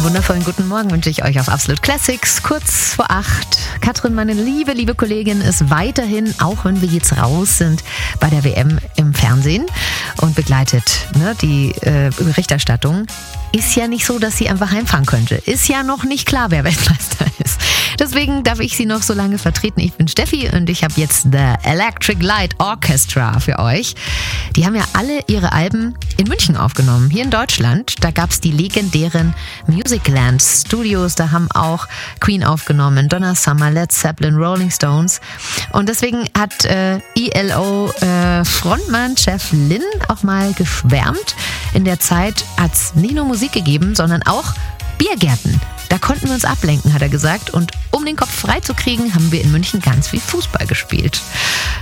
Einen wundervollen guten Morgen wünsche ich euch auf Absolute Classics, kurz vor 8. Katrin, meine liebe Kollegin, ist weiterhin, auch wenn wir jetzt raus sind, bei der WM im Fernsehen und begleitet die Berichterstattung. Ist ja nicht so, dass sie einfach heimfahren könnte. Ist ja noch nicht klar, wer Weltmeister ist. Deswegen darf ich sie noch so lange vertreten. Ich bin Steffi und ich habe jetzt The Electric Light Orchestra für euch. Die haben ja alle ihre Alben in München aufgenommen, hier in Deutschland. Da gab es die legendären Musicland Studios. Da haben auch Queen aufgenommen, Donna Summer, Led Zeppelin, Rolling Stones. Und deswegen hat ELO Frontmann Jeff Lynne auch mal geschwärmt. In der Zeit hat es nicht nur Musik gegeben, sondern auch Biergärten. Da konnten wir uns ablenken, hat er gesagt. Und um den Kopf frei zu kriegen, haben wir in München ganz viel Fußball gespielt.